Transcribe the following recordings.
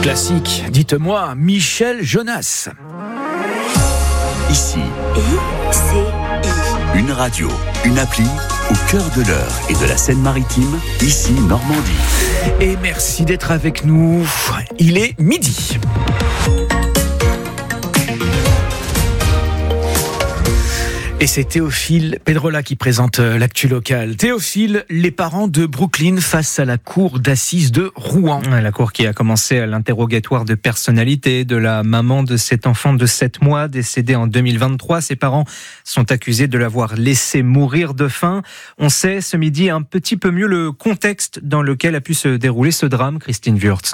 Classique, dites-moi, Michel Jonas. Ici, ICI. une radio, une appli au cœur de l'Eure et de la Seine-Maritime, ici Normandie. Et merci d'être avec nous. Il est midi. Et c'est Théophile Pedrola qui présente l'actu locale. Théophile, les parents de Brooklyn face à la cour d'assises de Rouen. La cour qui a commencé à l'interrogatoire de personnalité de la maman de cet enfant de 7 mois décédé en 2023. Ses parents sont accusés de l'avoir laissé mourir de faim. On sait ce midi un petit peu mieux le contexte dans lequel a pu se dérouler ce drame, Christine Wurtz.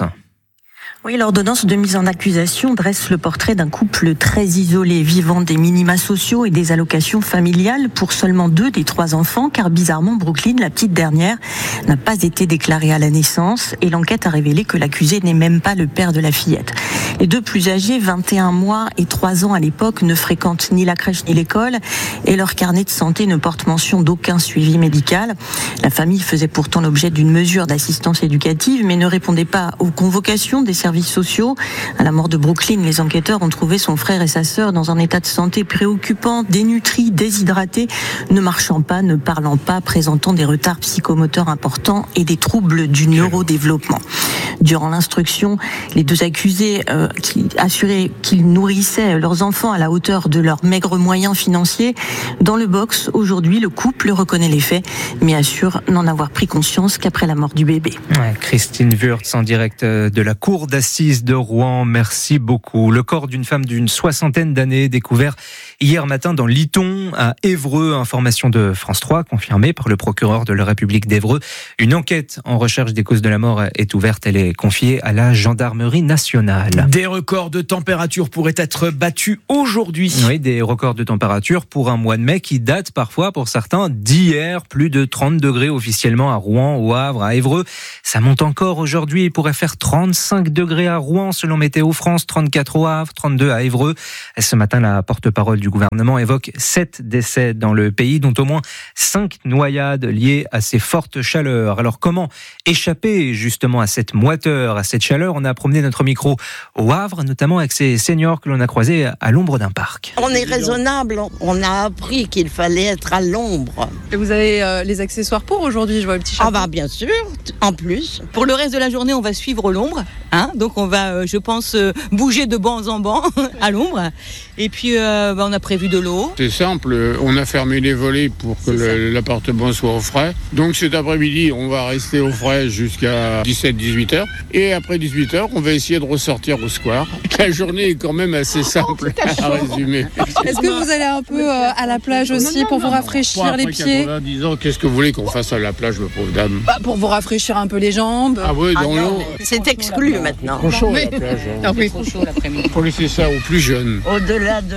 Oui, l'ordonnance de mise en accusation dresse le portrait d'un couple très isolé, vivant des minima sociaux et des allocations familiales pour seulement 2 des 3 enfants, car bizarrement, Brooklyn, la petite dernière, n'a pas été déclarée à la naissance et l'enquête a révélé que l'accusé n'est même pas le père de la fillette. Les 2 plus âgés, 21 mois et 3 ans à l'époque, ne fréquentent ni la crèche ni l'école et leur carnet de santé ne porte mention d'aucun suivi médical. La famille faisait pourtant l'objet d'une mesure d'assistance éducative, mais ne répondait pas aux convocations des services sociaux. À la mort de Brooklyn, les enquêteurs ont trouvé son frère et sa sœur dans un état de santé préoccupant, dénutris, déshydratés, ne marchant pas, ne parlant pas, présentant des retards psychomoteurs importants et des troubles du neurodéveloppement. Durant l'instruction, les 2 accusés qui assuraient qu'ils nourrissaient leurs enfants à la hauteur de leurs maigres moyens financiers. Dans le box, aujourd'hui, le couple reconnaît les faits, mais assure n'en avoir pris conscience qu'après la mort du bébé. Christine Wurtz en direct de la cour d'assises de Rouen. Merci beaucoup. Le corps d'une femme d'une 60aine d'années découvert hier matin dans l'Iton à Évreux. Information de France 3 confirmée par le procureur de la République d'Évreux. Une enquête en recherche des causes de la mort est ouverte. Elle est confiée à la gendarmerie nationale. Des records de température pourraient être battus aujourd'hui. Oui, des records de température pour un mois de mai qui date parfois pour certains d'hier. Plus de 30 degrés officiellement à Rouen, au Havre, à Évreux. Ça monte encore aujourd'hui. Il pourrait faire 35 degrés à Rouen selon Météo France, 34 au Havre, 32 à Évreux. Ce matin, la porte-parole du gouvernement évoque 7 décès dans le pays, dont au moins 5 noyades liées à ces fortes chaleurs. Alors comment échapper justement à cette moiteur, à cette chaleur? On a promené notre micro au Havre, notamment avec ces seniors que l'on a croisés à l'ombre d'un parc. On est raisonnable, on a appris qu'il fallait être à l'ombre. Et vous avez les accessoires pour aujourd'hui, je vois le petit chapeau. Ah bah bien sûr, en plus. Pour le reste de la journée, on va suivre l'ombre. Donc on va, je pense, bouger de banc en banc à l'ombre. Et puis on a prévu de l'eau. C'est simple, on a fermé les volets pour que l'appartement soit au frais. Donc cet après-midi, on va rester au frais jusqu'à 17-18 heures. Et après 18 heures, on va essayer de ressortir au square. La journée est quand même assez simple à résumer. Est-ce que vous allez un peu à la plage aussi pour vous rafraîchir les pieds? 90 ans, qu'est-ce que vous voulez qu'on fasse à la plage, ma pauvre dame? Pour vous rafraîchir un peu les jambes. Ah oui, dans l'eau. C'est exclu maintenant. Trop chaud à la plage. Trop chaud l'après-midi. Faut laisser ça aux plus jeunes. Au-delà de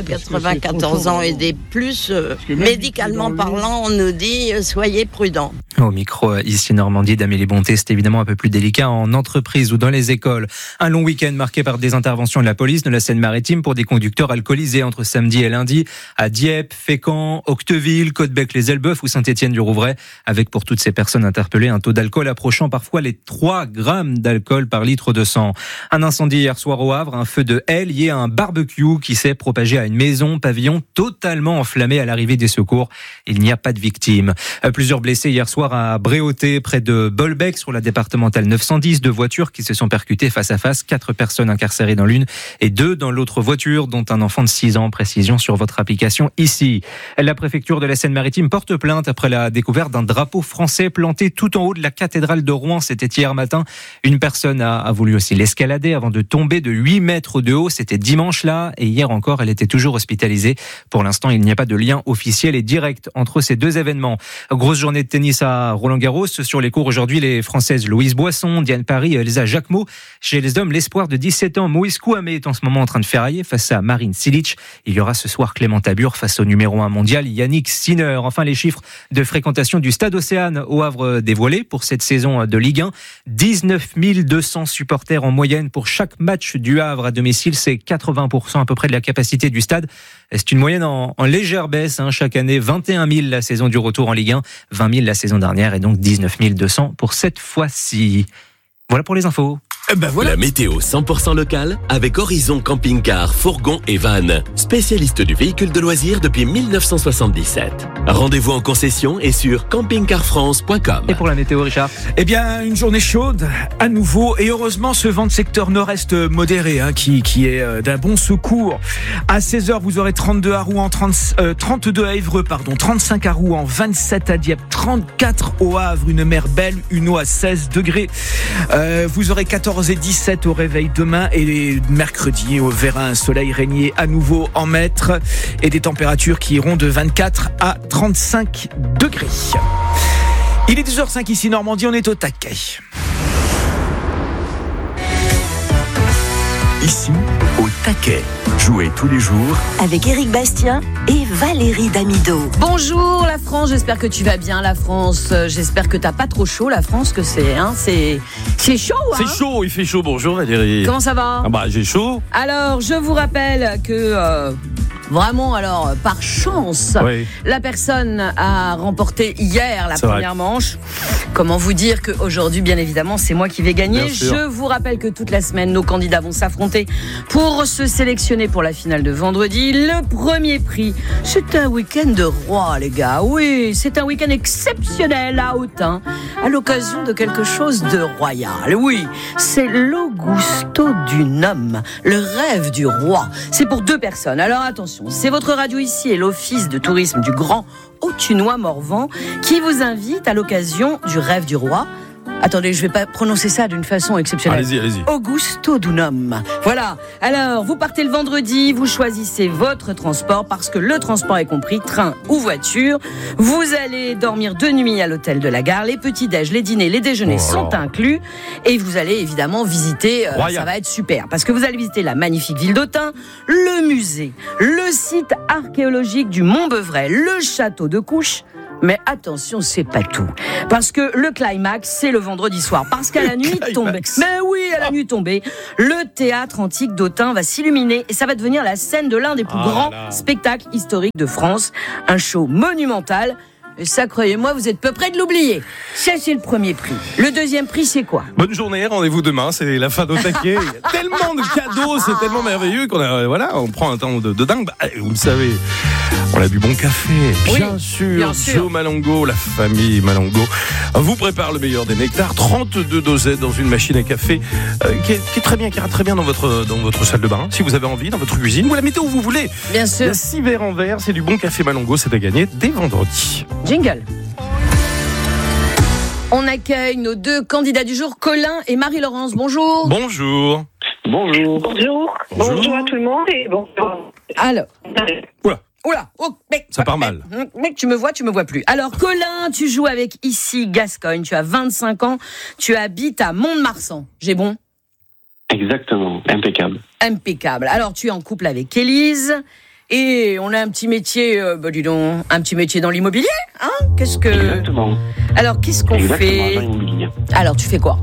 94 ans et des plus, médicalement parlant, on nous dit soyez prudents. Au micro, ici Normandie, d'Amélie Bonté, c'est évidemment un peu plus délicat en entreprise ou dans les écoles. Un long week-end marqué par des interventions de la police de la Seine-Maritime pour des conducteurs alcoolisés entre samedi et lundi à Dieppe, Fécamp, Octeville, Côtebec-les-Elbeuf ou Saint-Étienne-du-Rouvray, avec pour toutes ces personnes interpellées un taux d'alcool approchant parfois les 3 grammes d'alcool par litre de sang. Un incendie hier soir au Havre, un feu de haie lié à un barbecue qui s'est propagé à une maison, pavillon totalement enflammé à l'arrivée des secours. Il n'y a pas de victimes. Plusieurs blessés hier soir à Bréauté, près de Bolbec, sur la départementale 910. 2 voitures qui se sont percutées face à face. 4 personnes incarcérées dans l'une et 2 dans l'autre voiture, dont un enfant de 6 ans. Précision sur votre application ici. La préfecture de la Seine-Maritime porte plainte après la découverte d'un drapeau français planté tout en haut de la cathédrale de Rouen. C'était hier matin. Une personne a voulu aussi l'escalader avant de tomber de 8 mètres de haut. C'était dimanche là. Et hier encore, elle était toujours hospitalisée. Pour l'instant, il n'y a pas de lien officiel et direct entre ces 2 événements. Grosse journée de tennis à Roland-Garros. Sur les cours aujourd'hui, les Françaises Louise Boisson, Diane Paris et Elsa Jacquemot. Chez les hommes, l'espoir de 17 ans, Moïse Kouamé, est en ce moment en train de ferrailler face à Marine Cilic. Il y aura ce soir Clément Tabur face au numéro 1 mondial, Yannick Sinner. Enfin, les chiffres de fréquentation du Stade Océane au Havre dévoilés pour cette saison de Ligue 1. 19 200 supporters en moyenne pour chaque match du Havre à domicile. C'est 80% à peu près de la capacité du stade. C'est une moyenne en légère baisse chaque année. 21 000 la saison du retour en Ligue 1, 20 000 la saison dernière et donc 19 200 pour cette fois-ci. Voilà pour les infos. Ben voilà. La météo 100% locale avec Horizon Camping Car, Fourgon et Van. Spécialiste du véhicule de loisirs depuis 1977. Rendez-vous en concession et sur campingcarfrance.com. Et pour la météo, Richard ? Eh bien, une journée chaude à nouveau. Et heureusement, ce vent de secteur nord-est modéré qui est d'un bon secours. À 16h, vous aurez 32 à Rouen, 32 à Évreux, 35 à Rouen, 27 à Dieppe, 34 au Havre, une mer belle, une eau à 16 degrés. Vous aurez 14 et 17 au réveil demain et mercredi au Vérin, un soleil régné à nouveau en maître et des températures qui iront de 24 à 35 degrés. Il est 12h05 ici Normandie, on est au taquet. Ici, au taquet. Jouez tous les jours avec Éric Bastien et Valérie Damido. Bonjour la France, j'espère que tu vas bien la France. J'espère que t'as pas trop chaud la France, que c'est chaud. Hein, c'est chaud, il fait chaud. Bonjour Valérie. Comment ça va ? J'ai chaud. Alors je vous rappelle que vraiment, alors, par chance, oui. La personne a remporté hier la première manche. Comment vous dire qu'aujourd'hui, bien évidemment, c'est moi qui vais gagner. Je vous rappelle que toute la semaine, nos candidats vont s'affronter pour se sélectionner pour la finale de vendredi. Le premier prix, c'est un week-end de roi, les gars. Oui, c'est un week-end exceptionnel à Autun, à l'occasion de quelque chose de royal. Oui, c'est l'Augusto Dunum, le rêve du roi. C'est pour 2 personnes. Alors attention. C'est votre radio ici et l'office de tourisme du Grand Autunois-Morvan qui vous invite à l'occasion du rêve du roi. Attendez, je ne vais pas prononcer ça d'une façon exceptionnelle. Allez-y. Augusto Dunum. Voilà. Alors, vous partez le vendredi, vous choisissez votre transport parce que le transport est compris, train ou voiture. Vous allez dormir 2 nuits à l'hôtel de la gare. Les petits-déj, les dîners, les déjeuners sont inclus. Et vous allez évidemment visiter, ça va être super. Parce que vous allez visiter la magnifique ville d'Autun, le musée, le site archéologique du Mont-Beuvray, le château de Couches. Mais attention, c'est pas tout. Parce que le climax, c'est le vendredi soir. Parce qu'à la nuit tombée, mais oui, à la nuit tombée, le théâtre antique d'Autun va s'illuminer et ça va devenir la scène de l'un des plus grands spectacles historiques de France. Un show monumental. Et ça, croyez-moi, vous êtes peu près de l'oublier. Ça, c'est le premier prix. Le deuxième prix, c'est quoi ? Bonne journée, rendez-vous demain, c'est la fin d'au taquet. Il y a tellement de cadeaux, c'est tellement merveilleux on prend un temps de dingue. Vous le savez, on a du bon café, bien sûr. Joe Malongo, la famille Malongo vous prépare le meilleur des nectars. 32 dosettes dans une machine à café qui est très bien, qui ira très bien dans votre salle de bain. Si vous avez envie, dans votre cuisine, vous la mettez où vous voulez. Bien sûr. Il y a 6 verres en verre, c'est du bon café Malongo, c'est à gagner dès vendredi. Jingle. On accueille nos 2 candidats du jour, Colin et Marie-Laurence. Bonjour. Bonjour. Bonjour à tout le monde et bonjour. Alors. Oula, mec, ça part mal. Mec, tu me vois plus. Alors, Colin, tu joues avec Ici Gascogne. Tu as 25 ans. Tu habites à Mont-de-Marsan. J'ai bon ? Exactement. Impeccable. Alors, tu es en couple avec Élise. Et on a un petit métier, un petit métier dans l'immobilier, hein ? Exactement. Alors, qu'est-ce qu'on fait ? Alors, tu fais quoi ?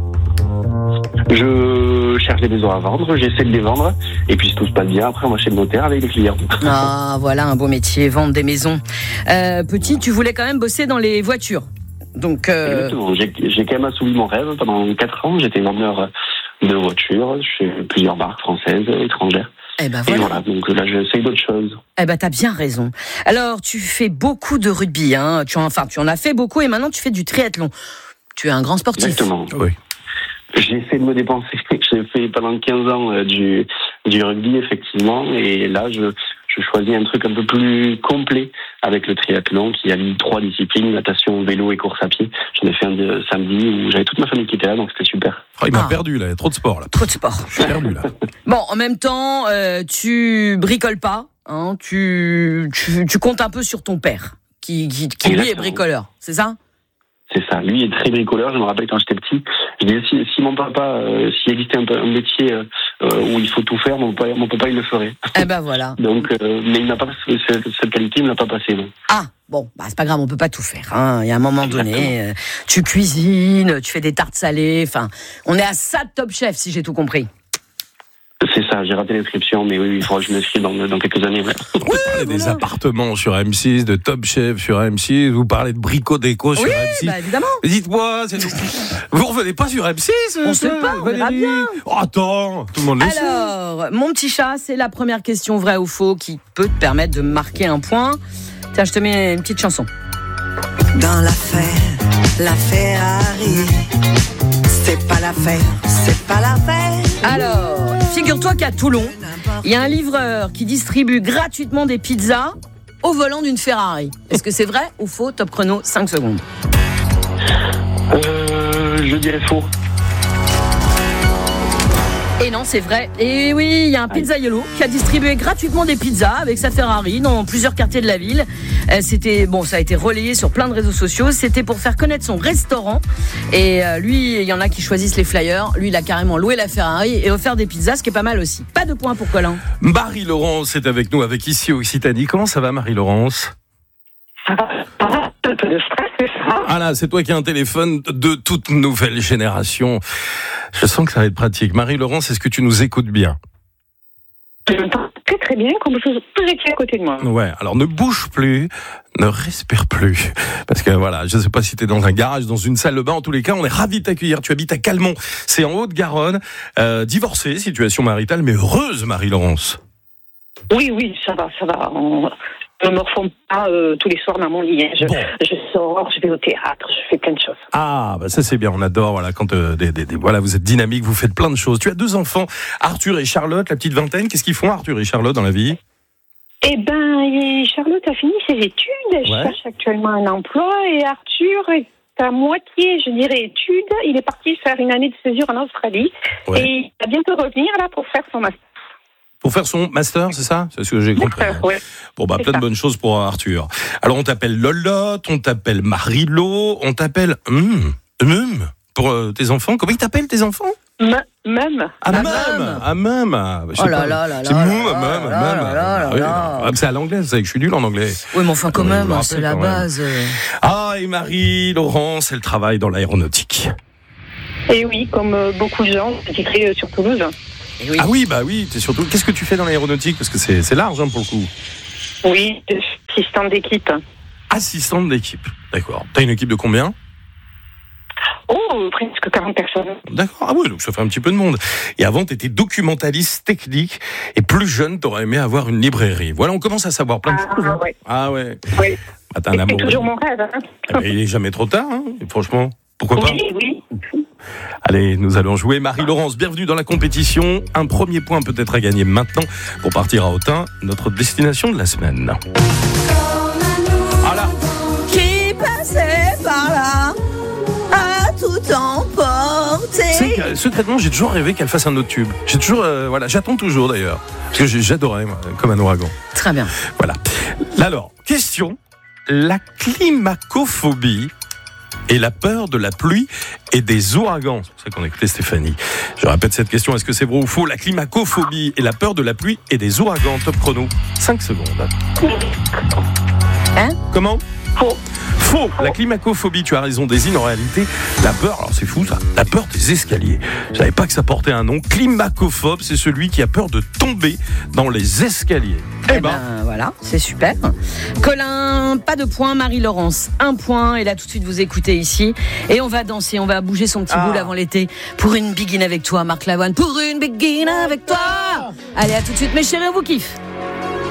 Je cherche des maisons à vendre, j'essaie de les vendre, et puis si tout se passe bien, après moi chez le notaire avec les clients. Ah, voilà un beau métier, vendre des maisons. Petit, tu voulais quand même bosser dans les voitures. Donc, Exactement, j'ai quand même assouvi mon rêve. Pendant 4 ans, j'étais vendeur de voitures chez plusieurs marques françaises, étrangères. Et voilà, donc là j'essaye d'autres choses. T'as bien raison. Alors, tu fais beaucoup de rugby, hein. Tu en as fait beaucoup et maintenant tu fais du triathlon. Tu es un grand sportif. Exactement. Oui. J'essaie de me dépenser. J'ai fait pendant 15 ans du rugby, effectivement, et là je choisis un truc un peu plus complet avec le triathlon qui allie 3 disciplines, natation, vélo et course à pied. J'en ai fait un samedi où j'avais toute ma famille qui était là, donc c'était super. Il m'a perdu là, il y a trop de sport là. Trop de sport. Je suis perdu là. Bon, en même temps, tu bricoles pas, hein, tu comptes un peu sur ton père, qui lui est bricoleur, c'est ça ? C'est ça, lui est très bricoleur. Je me rappelle quand j'étais petit, je disais si mon papa, s'il existait un métier où il faut tout faire, mon papa il le ferait. Voilà. Donc, mais il n'a pas cette qualité, il ne l'a pas passé, non. Ah bon, c'est pas grave, on peut pas tout faire. Hein. Il y a un moment donné, tu cuisines, tu fais des tartes salées. Enfin, on est à ça de Top Chef, si j'ai tout compris. C'est ça, j'ai raté l'inscription, mais oui, il faudra que je m'inscrive dans quelques années. Ouais. Vous parlez des appartements sur M6, de Top Chef sur M6, vous parlez de Brico Déco sur M6. Bah évidemment. Dites-moi, vous revenez pas sur M6 On sait pas, on verra bien. Oh, attends, tout le monde le sait. Alors, mon petit chat, c'est la première question vraie ou faux qui peut te permettre de marquer un point. Tiens, je te mets une petite chanson. Dans l'affaire arrive. C'est pas l'affaire. Alors, figure-toi qu'à Toulon, il y a un livreur qui distribue gratuitement des pizzas au volant d'une Ferrari. Est-ce que c'est vrai ou faux? Top chrono, 5 secondes. Je dirais faux. Et non, c'est vrai. Et oui, il y a un pizzaiolo qui a distribué gratuitement des pizzas avec sa Ferrari dans plusieurs quartiers de la ville. Ça a été relayé sur plein de réseaux sociaux. C'était pour faire connaître son restaurant. Et lui, il y en a qui choisissent les flyers. Lui, il a carrément loué la Ferrari et offert des pizzas, ce qui est pas mal aussi. Pas de points pour Colin. Marie-Laurence est avec nous, avec Ici Occitanie. Comment ça va, Marie-Laurence? Ah là, c'est toi qui as un téléphone de toute nouvelle génération. Je sens que ça va être pratique. Marie-Laurence, est-ce que tu nous écoutes bien? Je m'entends très bien, comme vous étiez à côté de moi. Ouais, alors ne bouge plus, ne respire plus. Parce que voilà, je ne sais pas si tu es dans un garage, dans une salle de bain. En tous les cas, on est ravis de t'accueillir. Tu habites à Calmont, c'est en Haute-Garonne. Divorcée, situation maritale, mais heureuse, Marie-Laurence. Oui, ça va. Je ne me reforme pas tous les soirs dans mon lit. Je sors, je vais au théâtre, je fais plein de choses. Ah, bah ça c'est bien, on adore. Voilà, quand voilà, vous êtes dynamique, vous faites plein de choses. Tu as 2 enfants, Arthur et Charlotte, la petite vingtaine. Qu'est-ce qu'ils font, Arthur et Charlotte, dans la vie? Eh ben, Charlotte a fini ses études. Elle cherche actuellement un emploi. Et Arthur est à moitié, je dirais, études. Il est parti faire une année de césure en Australie. Ouais. Et il va bientôt revenir là pour faire son master. Pour faire son master, c'est ça? C'est ce que j'ai compris. Ouais. Bon, bah, plein de bonnes choses pour Arthur. Alors, on t'appelle Lolotte, on t'appelle Marilo, on t'appelle pour tes enfants. Comment ils t'appellent, tes enfants? Même. Même. Oh là là là là. C'est Même. C'est à l'anglais, vous savez que je suis nul en anglais. Oui, mais enfin, quand même, c'est la base. Ah, et Marie-Laurence, elle travaille dans l'aéronautique. Et oui, comme beaucoup de gens, qui créent sur Toulouse. Oui. Ah oui, bah oui, surtout. Qu'est-ce que tu fais dans l'aéronautique? Parce que c'est large pour le coup. Oui, assistante d'équipe. Assistante d'équipe, d'accord. T'as une équipe de combien? Oh, presque 40 personnes. D'accord, ah oui, donc ça fait un petit peu de monde. Et avant, t'étais documentaliste technique, et plus jeune, t'aurais aimé avoir une librairie. Voilà, on commence à savoir plein de choses. Ouais. Ah ouais. Oui. Bah, t'as un amour. C'est toujours mon rêve. Hein. Il est jamais trop tard, hein, franchement. Pourquoi pas? Oui. Allez, nous allons jouer. Marie-Laurence, bienvenue dans la compétition. Un premier point peut-être à gagner maintenant pour partir à Autun, notre destination de la semaine. Voilà. Qui passait par là a tout emporté. Secrètement, j'ai toujours rêvé qu'elle fasse un autre tube. J'attends toujours d'ailleurs. Parce que j'adorais, moi, comme un ouragan. Très bien. Voilà. Alors, question. La climacophobie et la peur de la pluie et des ouragans. C'est pour ça qu'on a écouté Stéphanie. Je répète cette question, est-ce que c'est vrai ou faux? La climacophobie et la peur de la pluie et des ouragans. Top chrono, 5 secondes. Hein? Comment? Faux. La climacophobie, tu as raison, désigne en réalité la peur, alors c'est fou ça, la peur des escaliers. Je savais pas que ça portait un nom. Climacophobe, c'est celui qui a peur de tomber dans les escaliers. Eh ben voilà, c'est super. Colin, pas de point. Marie-Laurence, 1 point. Et là tout de suite vous écoutez ici. Et on va danser, on va bouger son petit boule avant l'été. Pour une begin avec toi, Marc Lavoine. Pour une begin avec toi. Allez, à tout de suite mes chéris, on vous kiffe.